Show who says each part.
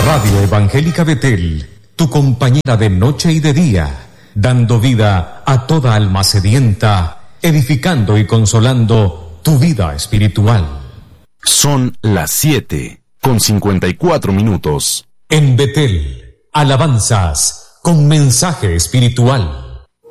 Speaker 1: Radio Evangélica Betel, tu compañera de noche y de día, dando vida a toda alma sedienta, edificando y consolando tu vida espiritual.
Speaker 2: Son las 7:54.
Speaker 1: En Betel, alabanzas con mensaje espiritual.